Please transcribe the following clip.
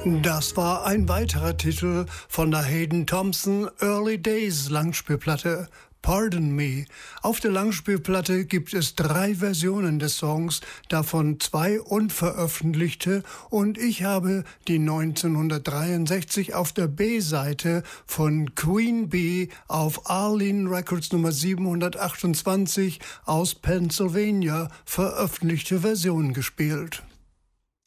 Das war ein weiterer Titel von der Hayden Thompson Early Days Langspielplatte. Pardon Me. Auf der Langspielplatte gibt es 3 Versionen des Songs, davon 2 unveröffentlichte, und ich habe die 1963 auf der B-Seite von Queen Bee auf Arlene Records Nummer 728 aus Pennsylvania veröffentlichte Version gespielt.